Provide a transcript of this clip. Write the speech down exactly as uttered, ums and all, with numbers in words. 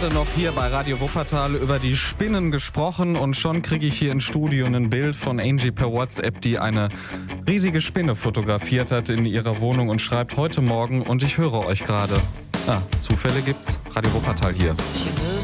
gerade noch hier bei Radio Wuppertal über die Spinnen gesprochen und schon kriege ich hier im Studio ein Bild von Angie per WhatsApp, die eine riesige Spinne fotografiert hat in ihrer Wohnung und schreibt heute Morgen und ich höre euch gerade. Ah, Zufälle gibt's. Radio Wuppertal hier.